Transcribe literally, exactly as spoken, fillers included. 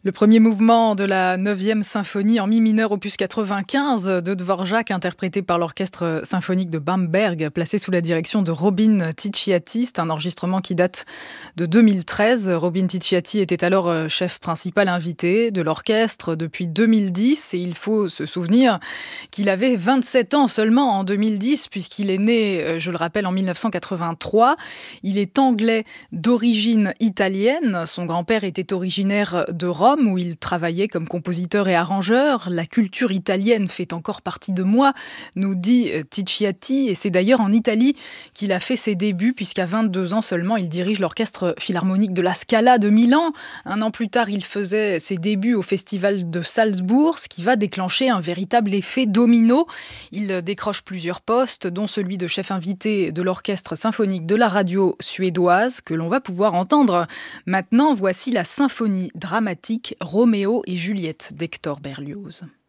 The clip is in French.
Le premier mouvement de la neuvième symphonie en mi mineur opus quatre-vingt-quinze de Dvorak, interprété par l'orchestre symphonique de Bamberg, placé sous la direction de Robin Ticciati. C'est un enregistrement qui date de deux mille treize. Robin Ticciati était alors chef principal invité de l'orchestre depuis deux mille dix et il faut se souvenir qu'il avait vingt-sept ans seulement en deux mille dix puisqu'il est né, je le rappelle, en mille neuf cent quatre-vingt-trois. Il est anglais d'origine italienne. Son grand-père était originaire de Rome, où il travaillait comme compositeur et arrangeur. La culture italienne fait encore partie de moi, nous dit Ticciati, et c'est d'ailleurs en Italie qu'il a fait ses débuts, puisqu'à vingt-deux ans seulement, il dirige l'orchestre philharmonique de la Scala de Milan. Un an plus tard, il faisait ses débuts au festival de Salzbourg, ce qui va déclencher un véritable effet domino. Il décroche plusieurs postes, dont celui de chef invité de l'orchestre symphonique de la radio suédoise, que l'on va pouvoir entendre. Maintenant, voici la symphonie dramatique Roméo et Juliette d'Hector Berlioz.